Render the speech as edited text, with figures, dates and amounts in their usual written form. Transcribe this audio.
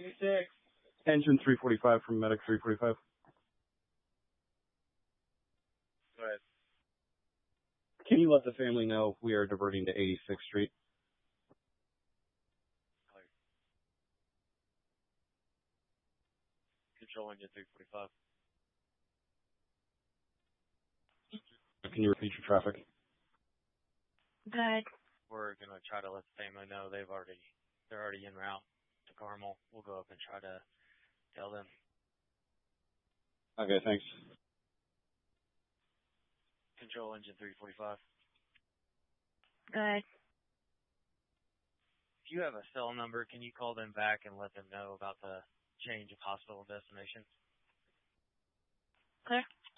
Engine 345 from Medic 345. Go ahead. Can you let the family know we are diverting to 86th Street? Control engine 345. Can you repeat your traffic? Good. We're gonna try to let the family know they're already en route to Carmel. We'll go up and try to tell them. Okay, thanks. Control engine 345. Good. If you have a cell number, can you call them back and let them know about the change of hospital destination? Clear.